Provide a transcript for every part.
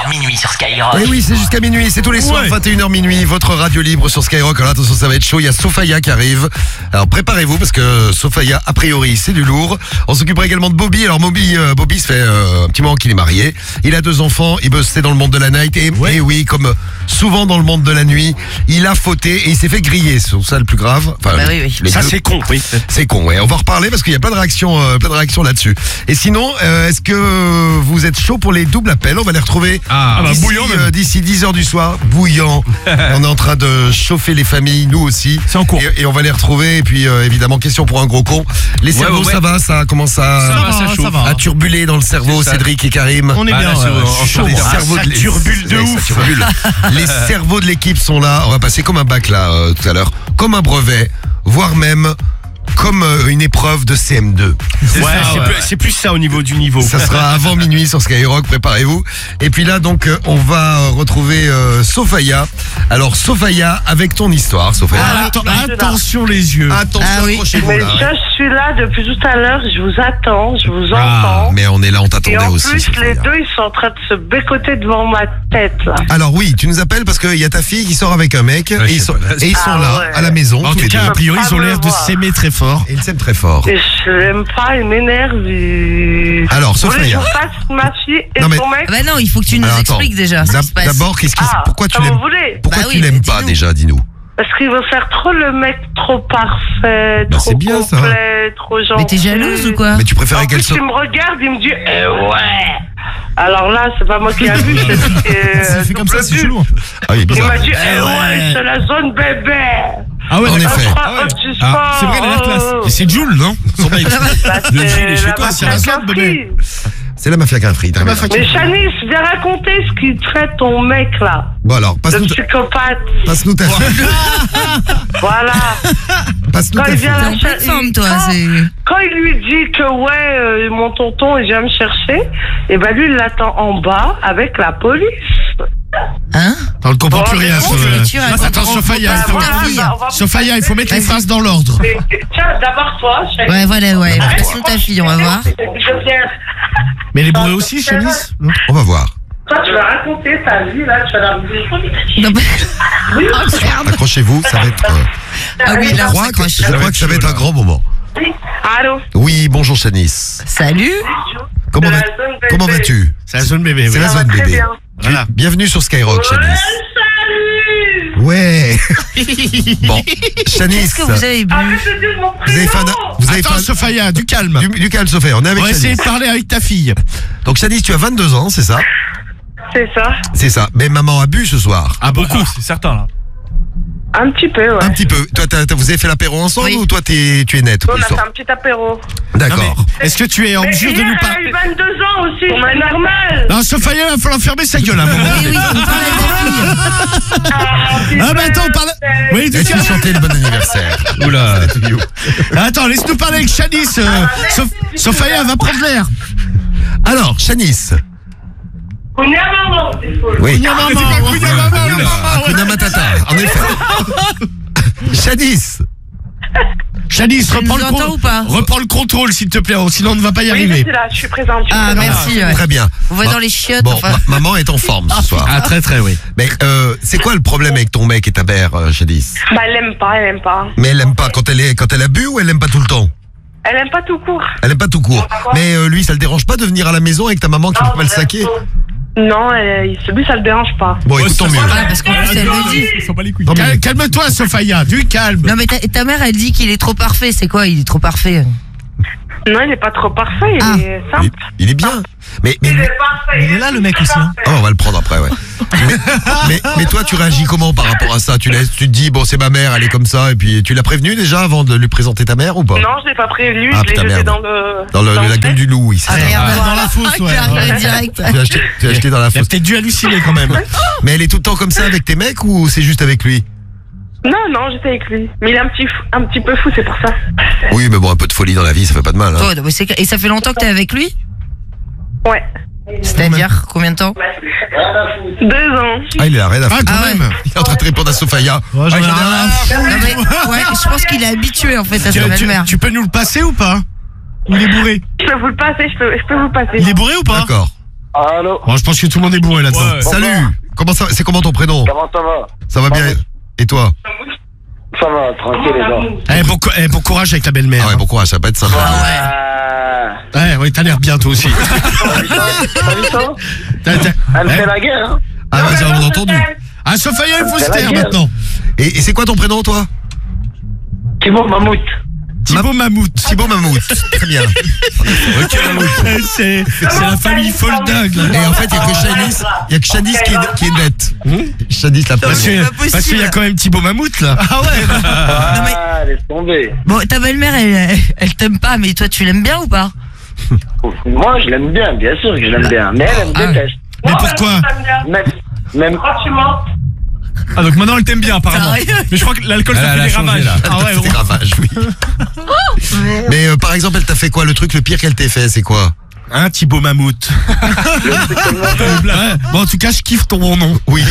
minuit sur Skyrock. Et oui, c'est jusqu'à minuit, c'est tous les soirs, 21h minuit, votre radio libre sur Skyrock. Alors attention, ça va être chaud, il y a Sophia qui arrive. Alors préparez-vous parce que Sophia, a priori, c'est du lourd. On s'occupera également de Bobby. Alors Bobby se fait un petit moment qu'il est marié. Il a 2 enfants, il bossait dans le monde de la night. Et oui, comme souvent dans le monde de la nuit, il a fauté et il s'est fait griller. C'est ça le plus grave. Enfin, oui. ça c'est con, oui. C'est con, ouais. On va en reparler parce qu'il y a plein de réactions là-dessus. Et sinon, est-ce que vous êtes chaud pour les doubles appels? On va les retrouver d'ici 10h du soir. Bouillant. On est en train de chauffer les familles, nous aussi. C'est en cours. Et on va les retrouver. Et puis, évidemment, question pour un gros con. Les cerveaux, ça va? Ça commence à turbuler dans le cerveau, Cédric et Karim. On est bien. Les cerveaux ça turbule de ouf. Ça turbule. Les cerveaux de l'équipe sont là. On va passer comme un bac là, tout à l'heure. Comme un brevet. Voire même comme une épreuve de CM2. C'est plus ça au niveau du niveau. Ça sera avant minuit sur Skyrock, préparez-vous. Et puis là, donc, on va retrouver Sophia. Alors, Sophia, avec ton histoire, Sophia. Attention les yeux. Attention, accrochez-vous Mais là. je suis là depuis tout à l'heure, je vous attends, je vous entends. Mais on est là, on t'attendait Et en aussi. plus, Sophia. les deux, ils sont en train de se bécoter devant ma tête, là. Alors oui, tu nous appelles parce qu'il y a ta fille qui sort avec un mec et ils sont là, ouais. à la maison. En tous tout les cas, deux. a priori, ils ont l'air de voir. s'aimer très fort. Et ils s'aiment très fort. Et je l'aime pas, il m'énerve. Alors, Vous voulez que je Sophia. vous fasse ma fille et Non, mais- son mec? Bah non, il faut que tu nous Alors, attends. expliques déjà ce qui se passe. D'abord, pourquoi tu comme l'aimes vous voulez. Pourquoi Bah tu oui, l'aimes mais pas dis-nous. déjà, dis-nous. Parce qu'il veut faire trop le mec trop parfait, Bah, trop c'est bien, ça. complet, trop gentil. Mais t'es jalouse ou quoi? Mais tu préférais En qu'elle plus, soit... il me regarde, il me dit ouais. Alors là, c'est pas moi qui ai vu, C'est fait comme ça, c'est chelou. Ah oui, Il bizarre. m'a dit ouais, c'est la zone bébé. Ah ouais, En d'accord. effet. C'est vrai, elle a la classe. Et c'est Jules, non? Son mec. Le Gilles est chez toi, c'est la zone, bébé. C'est la mafia qu'un fric. Mais Chanice, viens raconter ce qu'il traite ton mec là. Bon alors, Le passe-nous psychopathe. ta fille. Voilà. Passe-nous Quand ta il fille. vient T'es en la pleine forme, toi. Quand il lui dit que ouais, mon tonton il vient me chercher, et ben lui il l'attend en bas avec la police. Hein? On ne comprend plus rien. Bon, tu racontes. Attends, Sophia, Ta il faut mettre les phrases dans l'ordre. Tiens, d'abord toi, Chanice. Ouais, voilà, ouais. Passe-nous ta fille, on va voir. Je viens. Mais les bourrés aussi, Chanice? On va voir. Toi, tu vas raconter ta vie là, tu vas la Non, bah- Oui, Accrochez-vous, ça va être... Ah oui, là, Je on crois que s'accroche. ça va être un grand moment. Allô? Oui, bonjour Chanice. Salut. Comment C'est la zone bébé. comment vas-tu? C'est la zone bébé. C'est oui. la Ça va zone très bébé. bien. Voilà. Bienvenue sur Skyrock, Chanice. Salut! Ouais. Bon, Chanice, Qu'est-ce que vous avez bu? Arrête de dire mon vous avez fait prénom! vous avez Attends, fait Sophia, du calme. du calme, Sophia. On est avec On va essayer Chanice. de parler avec ta fille. Donc Chanice, tu as 22 ans, c'est ça? C'est ça. C'est ça. Mais maman a bu ce soir. Ah, beaucoup. C'est certain là. Un petit peu, ouais. Un petit peu. Toi, vous avez fait l'apéro ensemble Oui. ou toi, tu es net On pour a fait l'histoire? un petit apéro. D'accord. Est-ce que tu es en Mais mesure de hier, nous elle a parler? eu 22 ans aussi, c'est normal. Non, Sophia, il va falloir fermer sa gueule à un moment. Oui, oui, on parle à ta fille. Ah, bah attends, on parle. Oui, du Et tu calme. chanter le bon anniversaire. Oula. Attends, laisse-nous parler avec Chanice. Sophia va prendre l'air. Alors, Chanice. Maman, c'est faux. Oui. Hakuna Hakuna Matata, en effet. Chanice. Chanice, Tu nous entends ou pas? reprends le contrôle, s'il te plaît, sinon on ne va pas y Oui, je arriver. suis là, je suis présente. Ah, merci. Ouais. Très bien. On va dans les chiottes, Bon, enfin. maman est en forme ce soir. Ah, très, très, oui. Mais c'est quoi le problème avec ton mec et ta mère, Chanice? Bah, elle aime pas, elle aime pas. Mais elle aime pas quand elle a bu ou elle aime pas tout le temps? Elle aime pas tout court. Elle aime pas tout court. Mais lui, ça le dérange pas de venir à la maison avec ta maman qui peut pas le saquer? Non, lui, ça le dérange pas. Bon, écoute, tant mieux. Ah, parce qu'en plus, elle le dit. Ils sont pas les couilles. Tant mieux. Calme-toi, Sophia, du calme. Non, mais ta mère, elle dit qu'il est trop parfait. C'est quoi, il est trop parfait? Non, il est pas trop parfait, il Ah. est simple. Il est bien. Mais Il est parfait. Il est là le mec aussi. Hein. oh, on va le prendre après, ouais. mais toi, tu réagis comment par rapport à ça? Tu te dis, bon, c'est ma mère, elle est comme ça, et puis tu l'as prévenue déjà avant de lui présenter ta mère ou pas? Non, je l'ai pas prévenu, Ah, je l'ai putain, jeté merde. dans le... La gueule du loup, oui, c'est Ah, ça. merde. Dans la fosse, ouais. Qui arrive direct. Tu l'as acheté dans la Il a fosse. peut-être dû halluciner quand même. Mais elle est tout le temps comme ça avec tes mecs ou c'est juste avec lui? Non, j'étais avec lui. Mais il est un petit peu fou, c'est pour ça. Oui, mais bon, un peu de folie dans la vie, ça fait pas de mal. Hein. Oh, non, mais et ça fait longtemps que t'es avec lui? Ouais. C'est-à-dire, combien de temps? 2 ans. Ah, il est là, rien à foutre. quand Ah ouais. même. Il est en train de répondre à Sophia. Ouais, j'en ai rien à Non, mais, ouais, je pense qu'il est habitué, en fait, à sa belle-mère. Tu peux nous le passer ou pas? Ou il est bourré? Je peux vous le passer, je peux vous le passer. Il est bourré ou pas? D'accord. Allô. Bon, je pense que tout le monde est bourré là-dedans. Ouais. Salut. C'est comment ton prénom? Comment ça va? Ça va bien. Et toi? Ça va, tranquille les gars. Bon courage avec ta belle-mère. Ah ouais, bon courage, ça va pas être sympa. Ouais, t'as l'air bien toi aussi. T'as vu ça? Elle fait la guerre, hein? Ah vas-y, on a entendu. Ah, Sophia, il faut se C'est la taire guerre. maintenant. Et c'est quoi ton prénom, toi? Thibaut Mammouth. Thibaut Mammouth. Thibaut Mammouth. Très bien. C'est la famille folle dingue. là. Et en fait, il y a que Shanice qui est nette. Shanice la Parce première. pas possible. qu'il y a quand même Thibaut Mammouth là. Non, mais- Laisse tomber. Bon, ta belle-mère, elle t'aime pas, mais toi, tu l'aimes bien ou pas? Moi, je l'aime bien sûr que je l'aime bien. Mais elle me déteste. Mais pourquoi? Même franchement. Ah, donc maintenant elle t'aime bien, apparemment. Sérieux? Mais je crois que l'alcool, ça Elle fait a des changé, ravages. là. Ah ouais, C'est des ravages, oui. Mais par exemple, elle t'a fait quoi? Le truc le pire qu'elle t'ait fait, c'est quoi? Hein, Thibaut Mammouth. Ouais. Bon, en tout cas, je kiffe ton nom. Oui.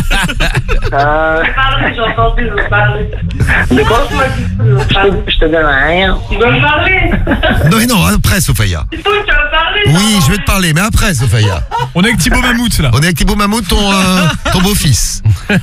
J'ai entendu me parler. De quoi? Je te donne rien. Tu veux me parler? Non, mais non, après, Sophia. Tu vas me parler? Oui, je vais te parler, mais après, Sophia. On est avec Thibaut Mammouth, là. On est avec Thibaut Mammouth, ton beau-fils.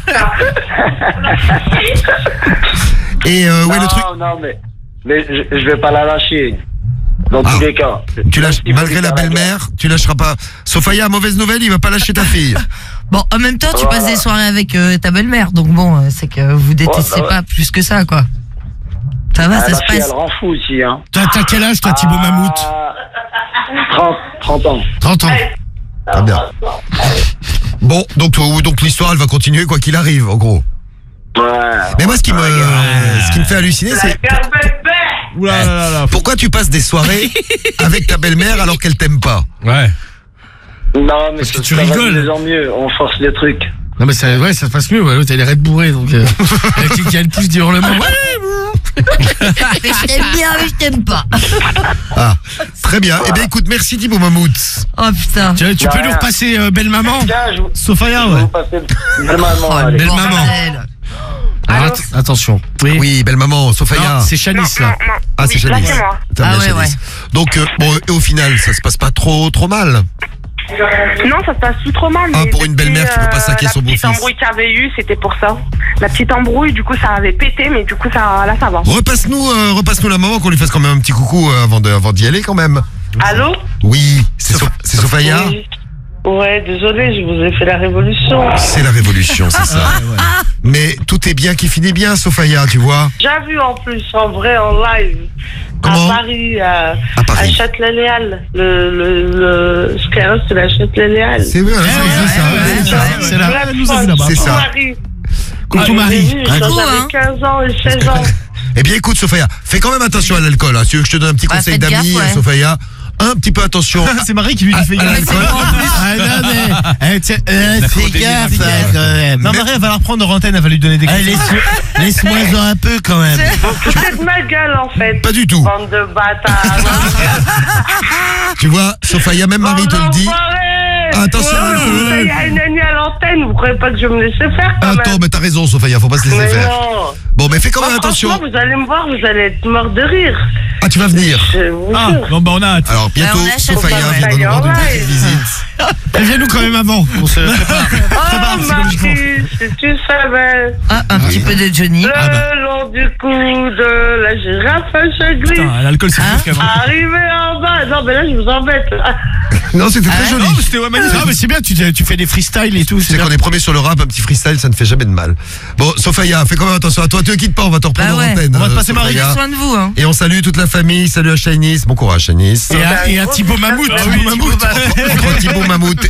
Et ouais, le truc. Non, mais je vais pas la lâcher. Dans tous les cas. Tu lâches, malgré la belle-mère, tu lâcheras pas. Sophia, mauvaise nouvelle, il va pas lâcher ta fille. Bon, en même temps, tu passes des soirées avec ta belle-mère, donc bon, c'est que vous détestez Ouais. pas plus que ça, quoi. Ça va, ça La se fille, passe. elle rend fou aussi, hein. T'as quel âge, toi, Thibaut Mammouth? 30 ans. 30 ans. Très bien. Bon, donc l'histoire, elle va continuer quoi qu'il arrive, en gros. Ouais. Mais moi, ce qui me fait halluciner, c'est Oula là là. pourquoi tu passes des soirées avec ta belle-mère alors qu'elle t'aime pas. Ouais. Non, mais Parce que ça tu va rigoles. de mieux en mieux. On force les trucs. Non, mais ça se passe mieux. Ouais, l'autre, elle est raide bourrée, donc. Il y a le plus d'hurlements. Mais je t'aime bien, mais je t'aime pas. Ah, très bien. Eh bien, écoute, merci Thibaut Mammouth. Oh putain. Tu peux Ouais. nous repasser Belle Maman? Tiens, Sophia, je vais ouais. vous passer le maman. Oh, allez. Belle bordel. maman. Alors, attention. Oui, belle maman, Sophia. Non, c'est Shanice, là. Ah, c'est Shanice. c'est moi. Très bien, Ah ouais, Shanice. Donc, bon, et au final, ça se passe pas trop mal. Non, ça se passe plus trop mal. Ah, mais pour une c'était, belle-mère qui peut pas saquer son beau-fils. La petite embrouille qu'il y avait eu, c'était pour ça. La petite embrouille, du coup, ça avait pété, mais du coup, là, ça va. Repasse-nous la maman, qu'on lui fasse quand même un petit coucou avant d'y aller quand même. Allô? Oui, c'est Sophia. Oui. Ouais, désolé, je vous ai fait la révolution. C'est la révolution, c'est ça. Mais tout est bien qui finit bien, Sophia, tu vois. J'ai vu en plus, en vrai, en live. Comment? À Paris, à Paris. Châtelet-Léal. Le Skyrock, c'est la Châtelet-Léal. C'est vrai, C'est là. C'est ça. Coucou Marie. Coucou, J'avais hein. 15 ans et 16 ans. Eh bien, écoute, Sophia, fais quand même attention à l'alcool. Hein. Si tu veux que je te donne un petit Bah, conseil faites d'amis, gaffe, ouais. Sophia, un petit peu attention. C'est Marie qui lui dit fait à gaffe. l'alcool. Ah non, mais. Fais gaffe, quand même. Non, Marie, elle va la reprendre en antenne, elle va lui donner des conseils. Laisse-moi un peu, quand même. C'est de ma gueule, en fait. Pas du tout. Bande de bâtards. Tu vois, Sophia, même Marie te le dit. Attention, Il y a une année à l'antenne, vous croyez pas que je vais me laisser faire quand attends, même? mais t'as raison, Sophia, faut pas se laisser Mais faire. non. Bon, mais fais quand même Moi, attention. franchement, vous allez me voir, vous allez être mort de rire. Ah, tu vas venir. Je vous Ah, jure. bon, bah on a hâte. Alors, bientôt, on achète Sophia pas, vient de nous rendre une petite visite. Viens-nous quand même avant. On se prépare. Oh, Marcus, si tu savais, Ah, un petit peu de Johnny. le long du cou de la girafe chagrin, Putain, l'alcool, c'est Hein plus quand même. arrivé en bas. Non, mais là, je vous embête. Non, c'était très joli. Non, mais c'était ouais, magnifique. Non, mais c'est bien, tu fais des freestyles et tout. Tu sais bien. qu'on est premier sur le rap, un petit freestyle, ça ne fait jamais de mal. Bon, Sophia, fais quand même attention à toi. Tu ne quittes pas, on va te reprendre Bah en ouais. antenne. On va te passer Marie. Sophia. Prenez soin de vous, hein. Et on salue toute la famille. Salut à Shanice. Bon courage, Shanice. Et à Thibaut Mammouth. Ah oui, Entre Thibaut Mammouth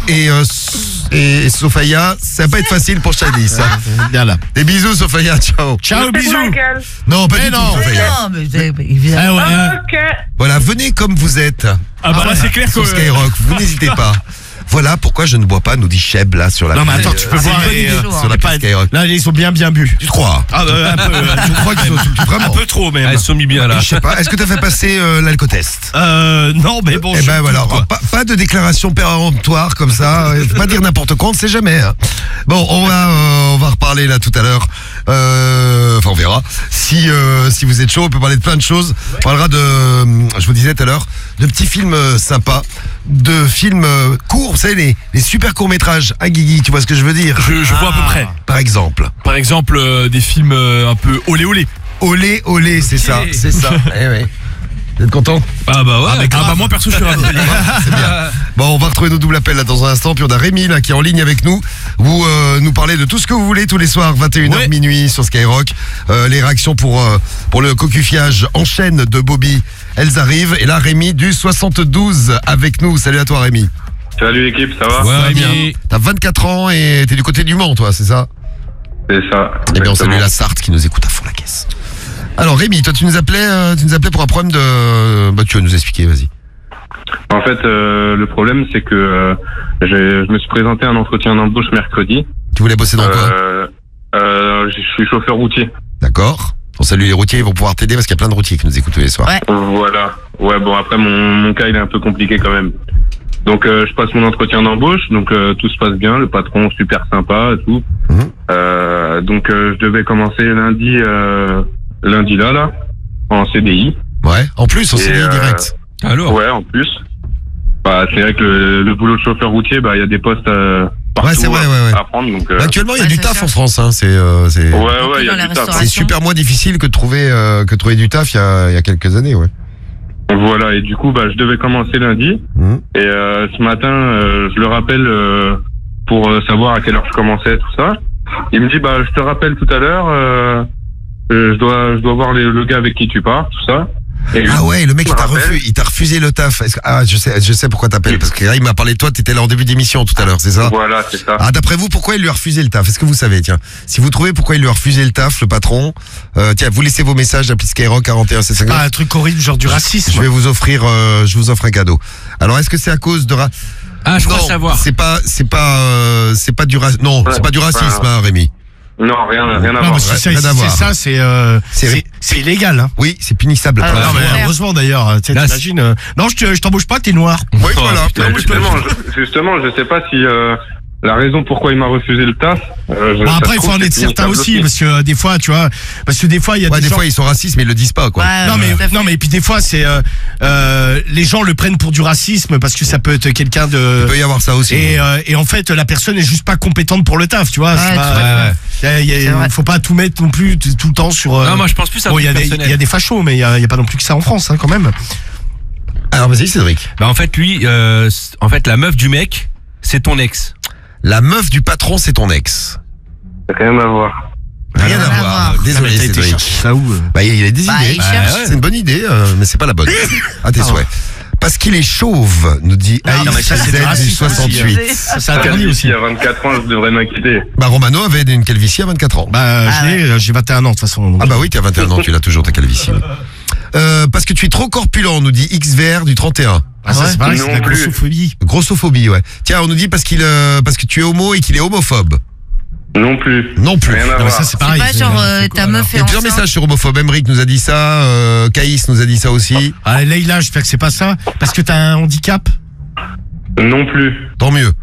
et Sophia, ça va pas être facile pour Shanice. Hein. Bien là. Des bisous, Sophia. Ciao. Ciao, C'est bisous. ma gueule. Non, pas Mais du tout, non. Sophia. Non, mais évidemment. Ah ouais, hein. Ok. Voilà, venez comme vous êtes Ah bah là, c'est clair que. sur Skyrock. Vous n'hésitez pas. Voilà pourquoi je ne bois pas, nous dit Cheb là sur la Non, mais piste, attends, tu peux c'est voir. une bonne idée, sur la piste Skyrock. Là, ils sont bien bu. Tu te crois? Ah, un peu. Je crois qu'ils sont vraiment. Un peu trop, même. Elles sont mis bien là. Je sais pas. Est-ce que tu as fait passer l'alcotest? Non, mais bon. Eh je- ben voilà, quoi. pas de déclaration péremptoire comme ça. Faut pas dire n'importe quoi, on ne sait jamais. Hein. Bon, on va reparler là tout à l'heure. Enfin, on verra. Si vous êtes chaud, on peut parler de plein de choses. On parlera de, je vous disais tout à l'heure, de petits films sympas, de films courts. savez, les super courts-métrages à Guigui, tu vois ce que je veux dire? Je vois à peu près. Par exemple. Par exemple, des films un peu olé olé. Olé, olé, c'est ça, c'est ça. Eh ouais. Vous êtes content? Ah bah ouais. Moi perso je suis ravi. C'est bien. Bon, on va retrouver nos doubles appels là dans un instant. Puis on a Rémi là qui est en ligne avec nous. Vous nous parlez de tout ce que vous voulez tous les soirs, 21h minuit sur Skyrock. Les réactions pour le cocufiage en chaîne de Bobby, elles arrivent. Et là Rémi du 72 avec nous. Salut à toi Rémi. Salut l'équipe, ça va? Ouais, bien. T'as 24 ans et t'es du côté du Mans toi, c'est ça? C'est ça. Eh bien on salue exactement. la Sarthe qui nous écoute à fond la caisse. Alors Rémi, toi tu nous appelais pour un problème de... Bah tu vas nous expliquer, vas-y. En fait, le problème, c'est que je me suis présenté à un entretien d'embauche mercredi. Tu voulais bosser dans quoi? Je suis chauffeur routier. D'accord. On salue les routiers, ils vont pouvoir t'aider parce qu'il y a plein de routiers qui nous écoutent tous les soirs. Ouais. Voilà. Ouais, bon, après, mon cas, il est un peu compliqué quand même. Donc, je passe mon entretien d'embauche, donc tout se passe bien, le patron super sympa et tout. Donc, je devais commencer lundi là, en CDI. Ouais, en plus, on s'est Et, dit direct. Alors. Ouais, en plus. Bah, c'est vrai que le boulot de chauffeur routier, bah, il y a des postes partout Ouais, c'est vrai, ouais. à prendre. Donc, Actuellement, il y a Ouais, du c'est taf ça. en France, hein. C'est ouais, il y Dans a la du taf. restauration. c'est super moins difficile que de trouver du taf il y a quelques années, ouais. Voilà, et du coup, bah, je devais commencer lundi. Et ce matin, je le rappelle pour savoir à quelle heure je commençais, tout ça. Il me dit, bah, je te rappelle tout à l'heure, je dois voir le gars avec qui tu pars, tout ça. Et Ah ouais, le mec je me rappelle. il t'a refusé le taf. Je sais pourquoi t'appelles, parce que là, il m'a parlé de toi, t'étais là en début d'émission tout à l'heure, c'est ça? Voilà, c'est ça. Ah, d'après vous, pourquoi il lui a refusé le taf? Est-ce que vous savez, tiens? Si vous trouvez pourquoi il lui a refusé le taf, le patron, tiens, vous laissez vos messages, appli Skyrock 41 Pas 750. un truc horrible, genre du racisme. Je vous offre un cadeau. Alors, est-ce que c'est à cause de Ah, je non, crois savoir. c'est pas du racisme, Ouais, c'est pas du racisme, hein, Rémi. Non, rien à Non, voir. mais si rien à voir. c'est illégal. Hein. Oui, c'est punissable. Ah, par la Non, loi. mais heureusement d'ailleurs, tu sais, Là, t'imagines. Non, je t'embauche pas, t'es noir. Oui, voilà. Mais justement, je sais pas si la raison pourquoi il m'a refusé le taf. Bon, après, il faut en être certain aussi, parce que des fois, tu vois, il y a Ouais, des des gens. fois ils sont racistes, mais ils le disent pas, quoi. Ouais, Non tout à fait. mais puis des fois c'est les gens le prennent pour du racisme parce que ça peut être quelqu'un Il de peut y avoir ça aussi. et en fait la personne est juste pas compétente pour le taf, tu vois. Ouais, C'est tout pas- à C'est vrai. faut pas tout mettre non plus tout le temps sur. Non, moi je pense plus à un bon, il truc y personnel. a des fachos, mais il y a pas non plus que ça en France, hein, quand même. Alors vas-y, Cédric. Bah en fait lui, en fait la meuf du mec, c'est ton ex. La meuf du patron, c'est ton ex. Rien à voir. Rien Rien à à voir. voir. Désolé, Ah, mais t'as été Cédric. chercher ça où Bah, il a des Bah, idées. il cherche. C'est une bonne idée, mais c'est pas la bonne. À tes souhaits. Parce qu'il est chauve, nous dit Non, Aïe mais ça, c'est du raciste, 68. Ça, c'est interdit aussi. Il y a 24 ans, je devrais m'inquiéter. Bah, Romano avait une calvitie à 24 ans. Bah, Ah j'ai 21 ans de toute façon. donc. Ah bah oui, t'as 21 ans, tu l'as toujours ta calvitie. Parce que tu es trop corpulent, nous dit XVR du 31. Ah, ça, c'est pareil, Non c'est de la plus. grossophobie. Grossophobie, ouais. Tiens, on nous dit parce que tu es homo et qu'il est homophobe. Non plus. Non plus. Rien à Non, mais voir. ça, c'est C'est pareil. pas genre ta meuf Il y est a plusieurs enceinte. messages sur homophobe. Emric nous a dit ça, Caïs nous a dit ça aussi. Ah, Leïla, j'espère que c'est pas ça. Parce que t'as un handicap. Non plus. Tant mieux.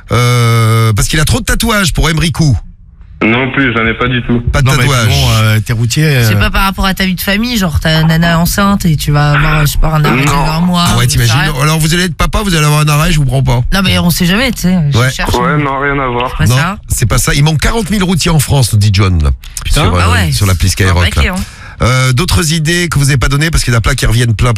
Parce qu'il a trop de tatouages pour Emricou. Non plus, j'en ai pas du tout. Pas de Non, mais tatouages. bon, t'es routier. C'est pas par rapport à ta vie de famille, genre ta nana enceinte et tu vas avoir, je sais pas, un arrêt Non. dans un mois. Ah ouais, ou t'imagines. ça arrête. Alors vous allez être papa, vous allez avoir un arrêt, je vous prends pas. Non mais on sait jamais, tu sais. Ouais. Je cherche. Ouais, non, rien à voir. Pas non, ça. c'est pas ça. Il manque 40 000 routiers en France, nous dit John. Là, Putain. sur, Ah ouais. sur l'appli C'est un Skyrock. paquet, Là. hein. D'autres idées que vous n'avez pas données parce qu'il y en a plein qui reviennent plein.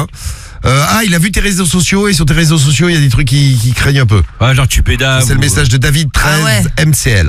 Il a vu tes réseaux sociaux et sur tes réseaux sociaux il y a des trucs qui craignent un peu. Ouais, genre tu pédales. C'est le message de David 13 Ah ouais. MCL.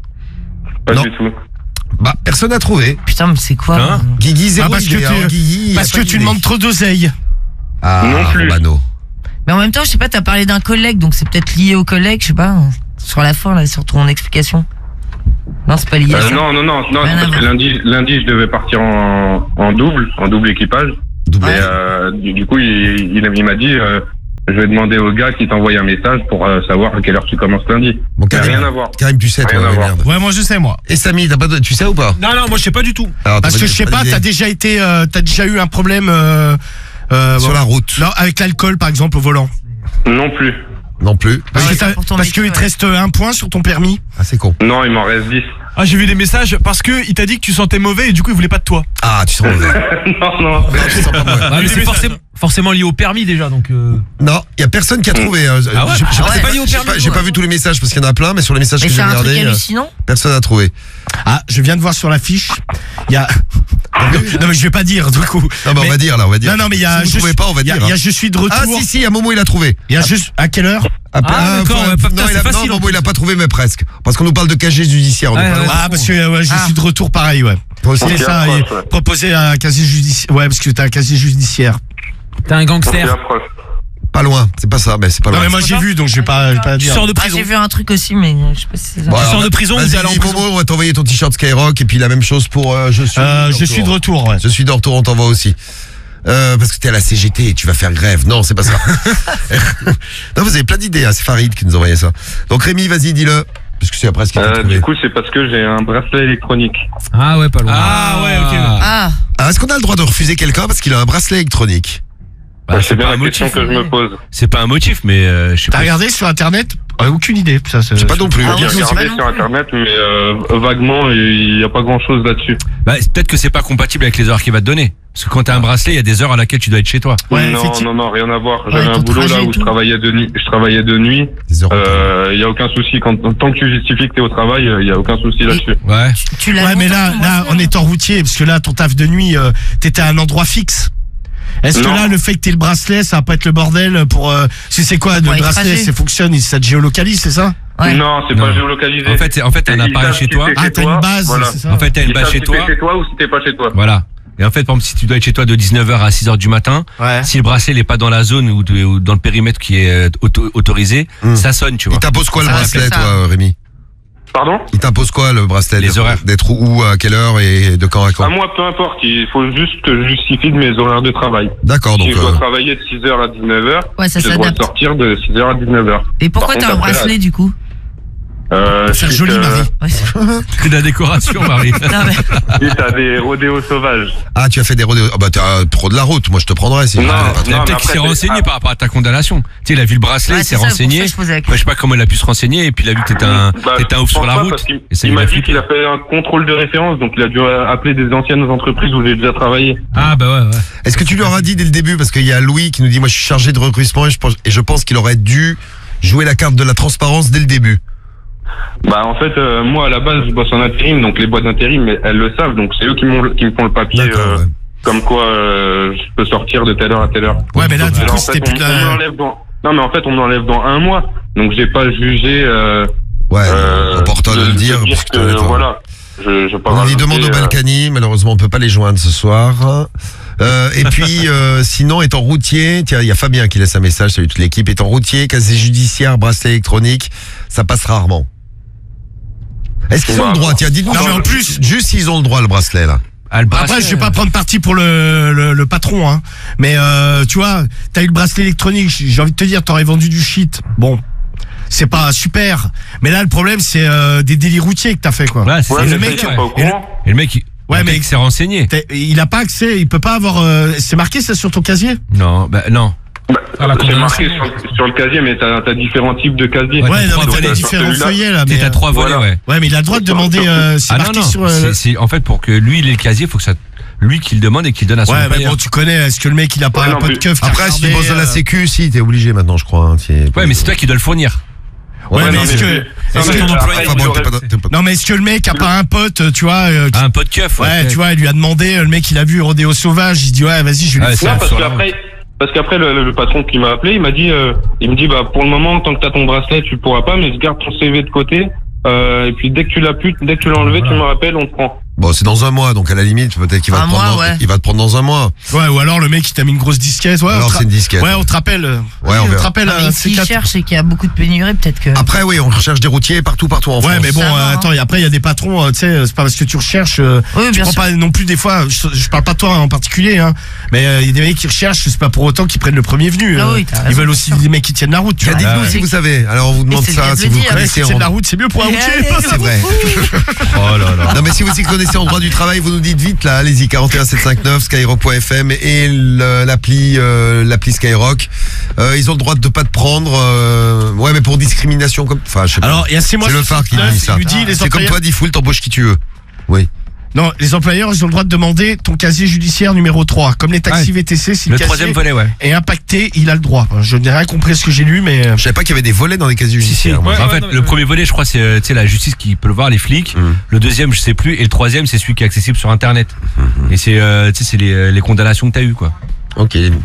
Pas Non. du tout. Bah personne n'a trouvé. Putain, mais c'est quoi Hein Guigui zéro parce que idée, tu- hein. Guigui, il Parce a que pas tu d'idée. demandes trop d'oseille. Ah, Non plus. Romano. Mais en même temps, je sais pas, t'as parlé d'un collègue, donc c'est peut-être lié au collègue, je sais pas. Sur la fin, là, sur ton explication. Non, c'est pas lié à ça. Non, Rien à parce que voir. lundi, je devais partir en double équipage. Double. Et du coup, il m'a dit, je vais demander au gars qui t'envoie un message pour savoir à quelle heure tu commences lundi. Bon, Mais rien à voir. Karim, tu sais, toi, Rien à ouais, voir. merde. Ouais, moi je sais, moi. Et Samy, tu sais ou pas? Non, moi je sais pas du tout. Alors, Parce t'as que je sais pas, d'idée t'as déjà eu un problème sur la route. non, avec l'alcool, par exemple, au volant. Non plus. Non plus. Parce Ouais, que c'est pour ton parce métier, qu'il te ouais. reste un point sur ton permis. Ah, c'est con. Non, il m'en reste 10. Ah, j'ai vu des messages parce que il t'a dit que tu sentais mauvais et du coup il voulait pas de toi. Ah, tu sens mauvais. Non. Tu sens pas mauvais. Ah, mais c'est forcément lié au permis déjà, donc. Non, il y a personne qui a trouvé. Ah ouais, c'est pas lié au permis. J'ai pas vu tous les messages parce qu'il y en a plein, mais sur les messages Mais que c'est j'ai un truc regardés, hallucinant. personne n'a trouvé. Ah, je viens de voir sur la fiche. Il y a. Non mais je vais pas dire du coup. Non, mais on va dire là, on va dire. Non mais il y a. Si vous trouvez pas, on va dire. Il y a je suis de retour. Ah si, à Momo il a trouvé. Il y a juste à quelle heure? d'accord, putain, non, c'est facile, non, en Momo il plus. a pas trouvé, mais presque. Parce qu'on nous parle de casier judiciaire. on nous parle- Ah parce que je suis de retour pareil ouais. Toi aussi. C'est ça, approche, et ouais. proposer un casier judiciaire. Ouais parce que t'as un casier judiciaire. T'es un C'est gangster. approche. Pas loin, c'est pas ça, mais c'est pas Non loin. mais moi j'ai vu donc je vais pas Tu dire. sors de Ah, prison. j'ai vu un truc aussi, mais je sais pas si c'est ça. Bon, Tu alors, sors de prison ou vas-y, t'es allé en dis, prison? Momo, on va t'envoyer ton t-shirt Skyrock et puis la même chose pour je suis De retour ouais. Je suis de retour, on t'envoie aussi. Parce que t'es à la CGT et tu vas faire grève. Non, c'est pas ça. Non, vous avez plein d'idées, hein. C'est Farid qui nous envoyait ça. Donc Rémi, vas-y, dis-le. Parce que c'est après ce qu'il t'a trouvé. Du coup, c'est parce que j'ai un bracelet électronique. Ah ouais, pas loin. Ah ouais, ok. Ah, Ah, est-ce qu'on a le droit de refuser quelqu'un parce qu'il a un bracelet électronique? Bah, C'est bien pas la un question motif. que je me pose. C'est pas un motif, mais je sais T'as pas. regardé sur internet? Aucune idée. Ça, Je sais pas non plus. Ah J'ai ouais, je sais regardé pas sur non plus. internet, mais vaguement, il n'y a pas grand-chose là-dessus. Bah, peut-être que c'est pas compatible avec les heures qu'il va te donner. Parce que quand t'as un bracelet, il y a des heures à laquelle tu dois être chez toi. Ouais, non, rien à voir. J'avais ton un boulot trajet là et où tout. je travaillais de nuit. Des heures Il y a aucun souci. Tant que tu justifies que t'es au travail, il y a aucun souci là-dessus. Ouais. tu l'as Ouais, mais longtemps, là, ton en bracelet, étant routier, parce que là, ton taf de nuit, t'étais à un endroit fixe. Est-ce que Non. là, le fait que t'aies le bracelet, ça va pas être le bordel pour, c'est quoi, le Ouais, bracelet, trajet. ça fonctionne, ça te géolocalise, c'est ça? Ouais. Non, c'est Non. pas géolocalisé. En fait, t'as un Ils appareil savent chez si toi. t'es Ah, chez t'as toi, une base, voilà. c'est ça? En fait, t'as une Ils base savent chez si toi. t'es chez toi ou si t'es pas chez toi. Voilà. Et en fait, par exemple, si tu dois être chez toi de 19h à 6h du matin, Ouais. si le bracelet n'est pas dans la zone ou dans le périmètre qui est autorisé, ça sonne, tu vois. Il t'impose quoi le Ça, bracelet, c'est ça. toi, Rémi? Pardon? Il t'impose quoi le bracelet? Les horaires. D'être où, à quelle heure et de quand à quand? À moi, peu importe. Il faut juste que je justifie de mes horaires de travail. D'accord, donc. Si je dois travailler de 6h à 19h, Ouais, ça je dois s'adapte. sortir de 6h à 19h. Et pourquoi Par t'as un contre, après, bracelet du coup? Faire joli, Marie. Ouais, C'est de la décoration, Marie. non, mais- Oui, t'as des rodéos sauvages. Ah, tu as fait des rodéos. Ah, bah, t'es un pro de la route. Moi, je te prendrais si je Non, connais pas trop. non, mais Peut-être qu'il s'est après, renseigné c'est- par rapport à ta condamnation. Tu sais, il a vu le bracelet, Ouais, il s'est c'est ça, renseigné. pour ça que je posais la Moi, je sais pas comment il a pu se renseigner, et puis il a vu que t'étais un ouf je sur pense la pas, route. parce qu'il- Et ça, il il m'a a dit flippé. qu'il a fait un contrôle de référence, donc il a dû appeler des anciennes entreprises où j'ai déjà travaillé. Ah, bah ouais, ouais. Est-ce que tu leur as dit dès le début, parce qu'il y a Louis qui nous dit, moi, je suis chargé de recrutement et je pense qu'il aurait dû jouer la carte de la transparence dès le début. Bah en fait, moi à la base, je bosse en intérim, donc les boîtes d'intérim, elles le savent, donc c'est eux qui me font le papier, D'accord, ouais. comme quoi je peux sortir de telle heure à telle heure. Ouais, mais là, du Alors, coup, en c'était fait, plus de on me la... l'enlève Non, mais en fait, on me l'enlève dans un mois, donc j'ai pas jugé. Ouais, opportun de le dire, de parce que t'en es toi. voilà. Je pas On y rajouter, demande au Balkany, malheureusement on peut pas les joindre ce soir. Et puis sinon étant routier, tiens il y a Fabien qui laisse un message, salut toute l'équipe, étant routier, casier judiciaire, bracelet électronique, ça passe rarement. Est-ce qu'ils ont le droit? Tiens, dites-nous. Non, mais en plus- juste s'ils ont le droit le bracelet là. Ah, le bracelet, Après, je vais pas prendre parti pour le patron, hein. Mais tu vois, t'as eu le bracelet électronique. J'ai envie de te dire, t'aurais vendu du shit. Bon, c'est pas super. Mais là, le problème, c'est des délits routiers que t'as fait, quoi. Ouais, c'est Ouais, ça, mais le le mec, mec, ouais. pas au courant. Et le mec, Ouais, mais- s'est renseigné. Il a pas accès. Il peut pas avoir. C'est marqué ça sur ton casier? Non, bah non. Bah, Ah, la c'est condamnation. marqué sur le casier, mais t'as différents types de casiers. Ouais, Ouais, non, mais trois t'as les volets. différents Celui-là, feuillets là. T'es Mais, à 3 volets, voilà. ouais. ouais, mais il a le droit de demander. C'est Ah non, marqué non. sur. C'est en fait pour que lui il ait le casier, faut que ça lui qu'il le demande et qu'il donne à son Ouais, mais employeur. bon, tu connais. Est-ce que le mec, il a pas Ouais, un non, pot de mais- keuf qui a Après si tu regardé, bosses dans la sécu, si t'es obligé maintenant je crois. Hein, Ouais, mais c'est toi qui dois le fournir. Ouais, mais non, est-ce mais- que. non, est-ce mais que ton après, employeur- Enfin bon, il aurait- t'es pas- Non, mais est-ce que le mec a pas un pote, tu vois, qui- Ah, un pot de keuf. ouais, tu vois, il lui a demandé, le mec, il a vu Rodéo Sauvage, il se dit, ouais, vas-y, je vais Ouais, lui c'est- faire. Non, parce sur la qu'après le patron qui m'a appelé, il me dit bah pour le moment tant que t'as ton bracelet tu pourras pas, mais je garde ton CV de côté et puis dès que tu l'as enlevé, tu me rappelles, on te prend. Bon, c'est dans un mois, donc à la limite, peut-être qu'il va Un te prendre. mois, ouais. Il va te prendre dans un mois. Ouais, ou alors le mec, il t'a mis une grosse disquette, ouais. Alors on te c'est une disquette. Ouais, on te rappelle. on on te verra. rappelle Non, mais s'il C4. cherche et qu'il y a beaucoup de pénurie, peut-être que. Après, oui, on recherche des routiers partout en France. Ouais, mais bon, Ça va, hein. attends, et après, il y a des patrons, tu sais, c'est pas parce que tu recherches, Oui, tu bien prends sûr. pas non plus des fois, je parle pas de toi en particulier, hein, mais il y a des mecs qui recherchent, c'est pas pour autant qu'ils prennent le premier venu. Ah oui, t'as raison, ils veulent bien aussi sûr. des mecs qui tiennent la route, tu Tiens, vois. dites-nous ouais. si vous savez. Alors on vous demande c'est le ça, cas de si le vous dire. Ouais, connaissez. qui tiennent la route, c'est mieux pour un routier. C'est vrai. Oh là là. Non mais si vous y connaissez connaissez en droit du travail, vous nous dites vite là, allez-y, 41759 skyrock.fm et l'appli Skyrock. Ils ont le droit de pas te prendre, ouais, mais pour discrimination comme, enfin, je sais pas. Alors, il y a 6 mois. C'est le phare qui dit ça. C'est comme toi, Diffoul, t'embauches qui tu veux. Oui. Non, les employeurs, ils ont le droit de demander ton casier judiciaire numéro 3. Comme les taxis VTC, si le troisième volet, est impacté, il a le droit. Je n'ai rien compris à ce que j'ai lu, mais... Je savais pas qu'il y avait des volets dans les casiers judiciaires. Ouais, en fait, le premier volet, je crois, c'est la justice qui peut le voir, les flics. Le deuxième, je sais plus. Et le troisième, c'est celui qui est accessible sur Internet. Et c'est les condamnations que t'as eues, quoi. Ok. Et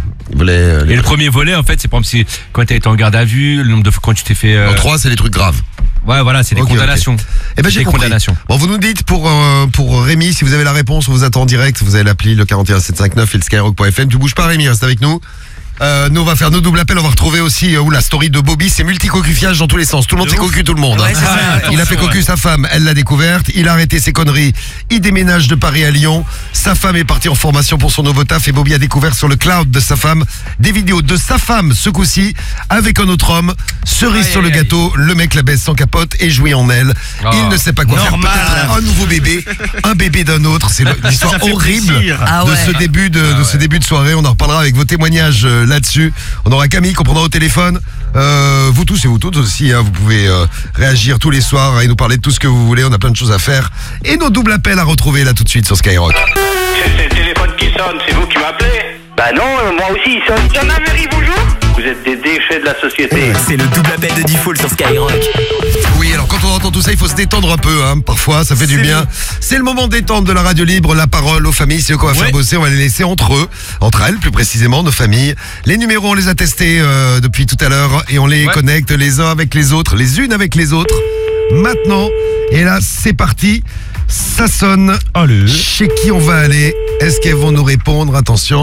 le premier volet, en fait, c'est par exemple quand t'as été en garde à vue, le nombre de fois quand tu t'es fait. En 3, c'est les trucs graves. Ouais, voilà, c'est des condamnations. Eh ben, j'ai compris. Bon, vous nous dites pour Rémi, si vous avez la réponse, on vous attend en direct. Vous avez l'appli, le 41759 et le skyrock.fm. Tu bouges pas, Rémi, reste avec nous. Nous, on va faire nos doubles appels. On va retrouver aussi la story de Bobby. C'est multicocufiage dans tous les sens. Tout le monde s'est cocu, tout le monde. Ouais, il a fait cocu sa femme. Elle l'a découverte. Il a arrêté ses conneries. Il déménage de Paris à Lyon. Sa femme est partie en formation pour son nouveau taf. Et Bobby a découvert sur le cloud de sa femme des vidéos de sa femme, ce coup-ci, avec un autre homme. Cerise sur le gâteau. Le mec la baisse sans capote et jouit en elle. Il ne sait pas quoi faire. Peut-être un nouveau bébé. Un bébé d'un autre. C'est l'histoire horrible de ce début de soirée. On en reparlera avec vos témoignages là-dessus. On aura Camille qu'on prendra au téléphone. Vous tous et vous toutes aussi, hein, vous pouvez réagir tous les soirs et nous parler de tout ce que vous voulez. On a plein de choses à faire. Et nos doubles appels à retrouver là tout de suite sur Skyrock. C'est le téléphone qui sonne, c'est vous qui m'appelez? Bah non, moi aussi il sonne. Jean-Marie, bonjour. Vous êtes des déchets de la société. C'est le double appel de Diffoul sur Skyrock. Oui, alors quand on entend tout ça, il faut se détendre un peu, hein. Parfois, ça fait du bien. C'est le moment de détendre de la radio libre, la parole aux familles. C'est eux qu'on va faire bosser. On va les laisser entre elles, plus précisément, nos familles. Les numéros, on les a testés depuis tout à l'heure et on les connecte les uns avec les autres, les unes avec les autres. Maintenant, et là, c'est parti. Ça sonne. Allez. Chez qui on va aller? Est-ce qu'elles vont nous répondre? Attention.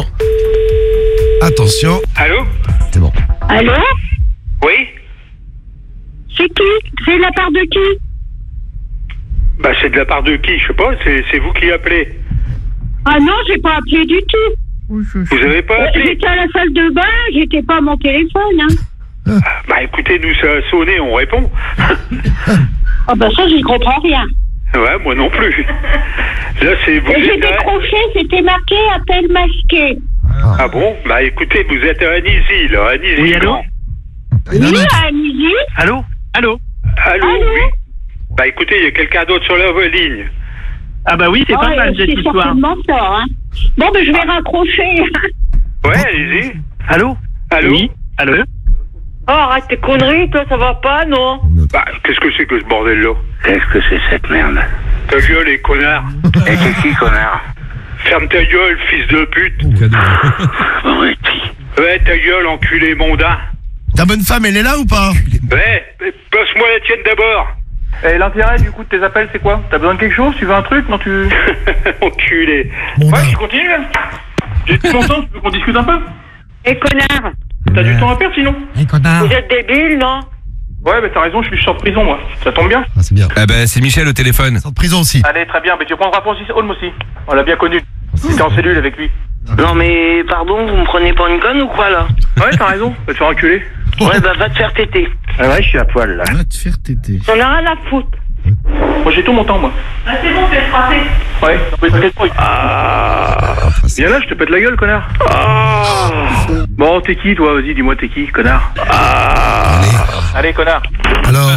Attention. Allô? C'est bon. Allô? Oui? C'est qui? C'est de la part de qui? Bah c'est de la part de qui? Je sais pas, c'est vous qui appelez. Ah non, j'ai pas appelé du tout. Vous avez pas appelé? J'étais à la salle de bain, j'étais pas à mon téléphone, hein. Bah écoutez, nous ça a sonné, on répond. Ah bah ça, j'y comprends rien. Ouais, moi non plus. Là c'est vous. Et j'ai décroché, c'était marqué appel masqué. Ah bon? Bah écoutez, vous êtes à Anisy, là. Anisy. Oui, allô? Oui, à Anisy. Allô? Allô? Allô? Oui. Bah écoutez, il y a quelqu'un d'autre sur la ligne. Ah bah oui, c'est pas mal cette histoire. C'est certainement ça, hein. Bon, ben je vais raccrocher. Ouais, allez-y. Allô? Allô? Oui. Allô? Oh, arrête tes conneries, toi, ça va pas, non? Bah, qu'est-ce que c'est que ce bordel-là? Qu'est-ce que c'est cette merde? Ta gueule, les connards. Et c'est qui, connard? Ferme ta gueule, fils de pute. Ouais, ta gueule, enculé mondain. Ta bonne femme, elle est là ou pas? Ouais, passe-moi la tienne d'abord. Et l'intérêt du coup de tes appels, c'est quoi? T'as besoin de quelque chose? Tu veux un truc? Non, tu... Enculé. Ouais, tu continues là. J'ai tout mon temps, tu veux qu'on discute un peu? Eh, connard. T'as du temps à perdre sinon? Eh, connard. Vous êtes débile, non? Ouais, mais t'as raison, je sors de prison, moi. Ça tombe bien. Ah, c'est bien. Ah ben c'est Michel au téléphone. Sort de prison aussi. Allez, très bien, mais tu prendras Francis Holm aussi. On l'a bien connu. J'étais en cellule avec lui. Non mais, pardon, vous me prenez pour une conne ou quoi, là? Ouais, t'as raison, va te faire enculer. Ouais, bah va te faire téter. Ah ouais, je suis à poil, là. Va te faire téter. J'en ai rien à foutre. Moi, j'ai tout mon temps, moi. Ah, c'est bon, fais frapper. Ouais, t'inquiète pas. Viens là, je te pète la gueule, connard. Bon, t'es qui, toi? Vas-y, dis-moi, t'es qui, connard? Allez, connard. Alors.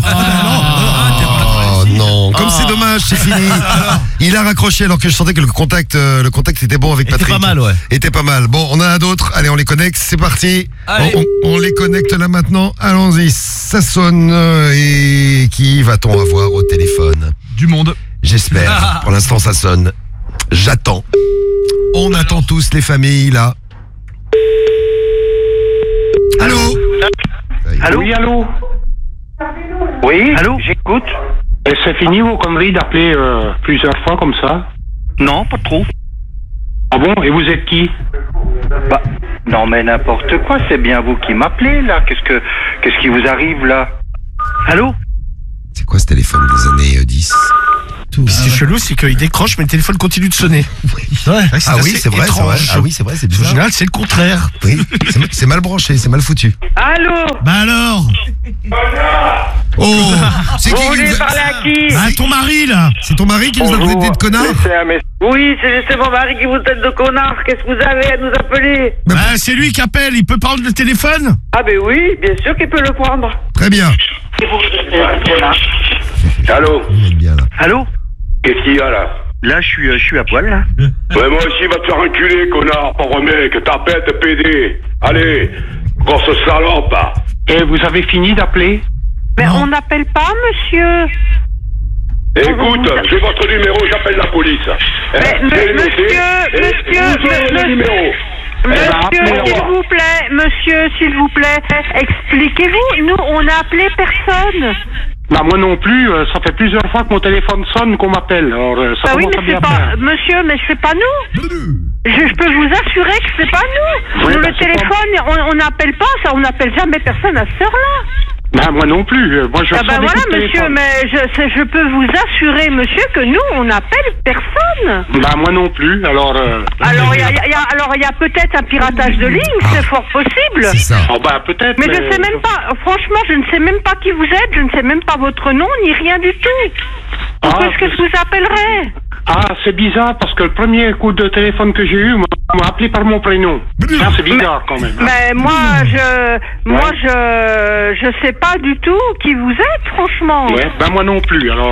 Non, comme c'est dommage, c'est fini. Il a raccroché alors que je sentais que le contact était bon avec Patrick. Était pas mal, ouais. Était pas mal. Bon, on en a d'autres. Allez, on les connecte. C'est parti. On les connecte là maintenant. Allons-y. Ça sonne. Et qui va-t-on avoir au téléphone? Du monde. J'espère. Pour l'instant, ça sonne. J'attends. On attend tous les familles là. Allô? Allô? Oui, allô? Oui, allô? J'écoute. Et c'est fini vos conneries d'appeler plusieurs fois comme ça? Non, pas trop. Ah bon? Et vous êtes qui? Bah, non mais n'importe quoi, c'est bien vous qui m'appelez là. Qu'est-ce qui vous arrive là? Allô? C'est quoi ce téléphone des années 10? Ce qui est chelou, c'est qu'il décroche, mais le téléphone continue de sonner. Ah oui, c'est vrai, c'est vrai. Ah oui, c'est vrai, c'est bizarre. En général, c'est le contraire. Oui, c'est mal branché, c'est mal foutu. Allô? Bah alors? Oh, C'est Vous qui voulez parler à qui? Ah, ton mari, là. C'est ton mari qui nous a traité de connard? Oui, c'est mon mari qui vous traite de connard. Qu'est-ce que vous avez à nous appeler? Bah, c'est lui qui appelle, il peut prendre le téléphone? Ah ben oui, bien sûr qu'il peut le prendre. Très bien. Allô? Allô? Qu'est-ce qu'il y a là? Là, je suis à poil, là. Ouais, moi aussi, va te faire enculer, connard, pauvre mec, tapette, PD. Allez, grosse salope. Et vous avez fini d'appeler? Mais on n'appelle pas, monsieur. Écoute, j'ai votre numéro, j'appelle la police. Mais, monsieur, s'il vous plaît, expliquez-vous. Nous, on n'a appelé personne. Bah moi non plus, ça fait plusieurs fois que mon téléphone sonne qu'on m'appelle. Alors ça commence à bien faire. Monsieur, mais c'est pas nous. Je peux vous assurer que c'est pas nous. Oui, nous, bah, le téléphone, on n'appelle pas ça, on n'appelle jamais personne à cette heure-là. Bah moi non plus. Moi je Ah bah voilà, monsieur, mais je peux vous assurer, monsieur, que nous, on n'appelle personne. Bah moi non plus. Alors il y a peut-être un piratage de ligne, c'est fort possible. C'est ça. Oh bah peut-être. Mais je sais même pas. Franchement, je ne sais même pas qui vous êtes. Je ne sais même pas votre nom ni rien du tout. Pourquoi est-ce que je vous appellerais? Ah, c'est bizarre parce que le premier coup de téléphone que j'ai eu m'a appelé par mon prénom. Ah, c'est bizarre quand même. Mais je sais pas du tout qui vous êtes, franchement. Ouais, ben moi non plus. Alors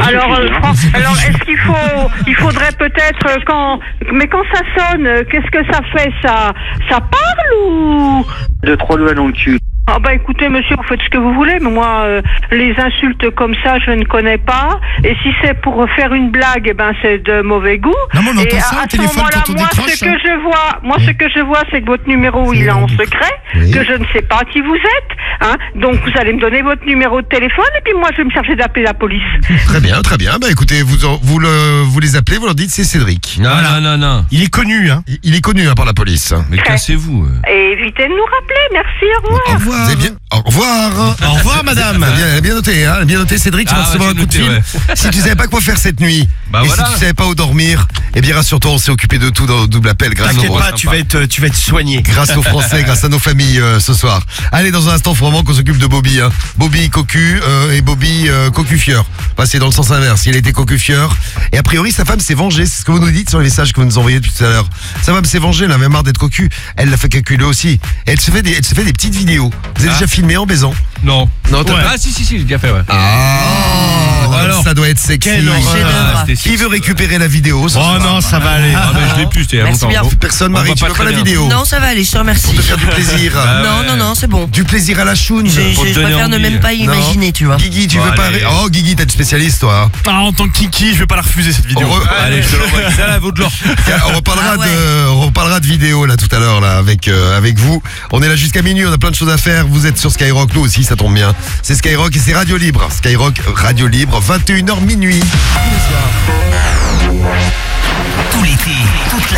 est-ce il faudrait peut-être quand ça sonne, qu'est-ce que ça fait? Ça parle ou? 2-3 doigts dans le cul. Ah bah écoutez monsieur, vous faites ce que vous voulez, mais moi les insultes comme ça je ne connais pas, et si c'est pour faire une blague, ben c'est de mauvais goût. Non, mais on entend et ça au téléphone quand on décroche. Ce que je vois, c'est que votre numéro il est en secret, que je ne sais pas qui vous êtes, hein. Donc vous allez me donner votre numéro de téléphone et puis moi je vais me charger d'appeler la police. Très bien, très bien. Bah écoutez, vous les appelez, vous leur dites c'est Cédric. Non. Il est connu, hein. Il est connu par la police. Mais cassez-vous. Et évitez de nous rappeler, merci, au revoir. Au revoir. Vous avez bien... Au revoir. Au revoir, madame. Elle a bien noté, hein. Elle a bien noté, Cédric, tu vas recevoir un coup de fil. Ouais. Si tu savais pas quoi faire cette nuit, bah et voilà. si tu savais pas où dormir, eh bien rassure-toi, on s'est occupé de tout dans double appel grâce T'inquiète pas, tu vas être soigné. Grâce aux Français, grâce à nos familles ce soir. Allez, dans un instant, faut vraiment qu'on s'occupe de Bobby. Hein. Bobby Cocu et Bobby Cocufieur. Enfin, c'est dans le sens inverse. Il a été Cocufieur. Et a priori, sa femme s'est vengée. C'est ce que vous nous dites sur les messages que vous nous envoyez depuis tout à l'heure. Sa femme s'est vengée, elle avait marre d'être cocu. Elle l'a fait calculer aussi. Et elle se fait des petites vidéos. Vous avez déjà filmé en baisant? Non. Non, Ah si, j'ai déjà fait, ouais. Alors, ça doit être sexy. Qui veut récupérer la vidéo? Oh non, ça va aller. Ah ben je l'ai plus, c'était il y a longtemps. Personne, Marie, tu veux pas la vidéo? Non, ça va aller, je te remercie. Pour te faire du plaisir. Non, c'est bon. Du plaisir à la choune. Je préfère ne même pas imaginer, tu vois. Guigui, tu veux pas... Oh, Guigui, t'es le spécialiste, toi. Ah, en tant que Kiki, je vais pas la refuser, cette vidéo. Allez, je te l'envoie. Ça, la vaut de l'or. On reparlera de vidéo, là, tout à l'heure, là, avec vous. On est là jusqu'à minuit, on a plein de choses à faire. Vous êtes sur Skyrock, nous aussi, ça tombe bien. C'est Skyrock et c'est Radio Libre. Skyrock, Radio Libre, 21h minuit. Tout l'été, toute la